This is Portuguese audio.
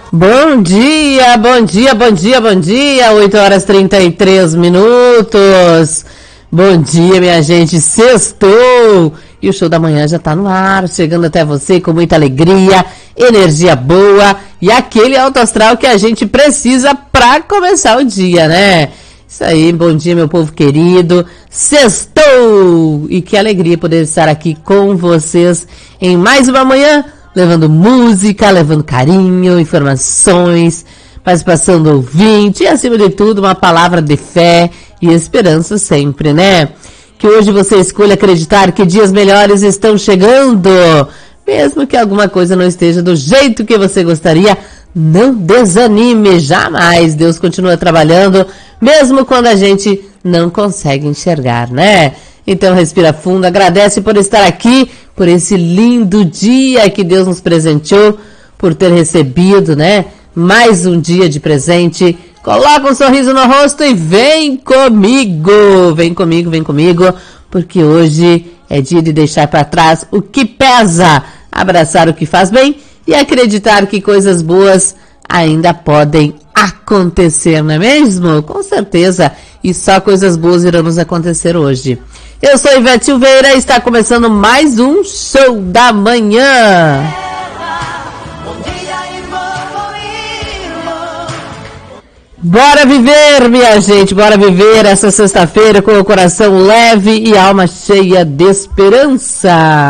Bom dia, bom dia, bom dia, bom dia, 8h33. Bom dia, minha gente, sextou! E o show da manhã já tá no ar, chegando até você com muita alegria, energia boa e aquele alto astral que a gente precisa pra começar o dia, né? Isso aí, bom dia, meu povo querido, sextou! E que alegria poder estar aqui com vocês em mais uma manhã, levando música, levando carinho, informações, participação do ouvinte e, acima de tudo, uma palavra de fé e esperança sempre, né? Que hoje você escolha acreditar que dias melhores estão chegando. Mesmo que alguma coisa não esteja do jeito que você gostaria, não desanime, jamais. Deus continua trabalhando, mesmo quando a gente não consegue enxergar, né? Então respira fundo, agradece por estar aqui, por esse lindo dia que Deus nos presenteou, por ter recebido, né? Mais um dia de presente. Coloca um sorriso no rosto e vem comigo, porque hoje é dia de deixar para trás o que pesa, abraçar o que faz bem e acreditar que coisas boas ainda podem acontecer, não é mesmo? Com certeza, e só coisas boas irão nos acontecer hoje. Eu sou Ivete Silveira e está começando mais um Show da Manhã. Bora viver, minha gente, bora viver essa sexta-feira com o coração leve e alma cheia de esperança.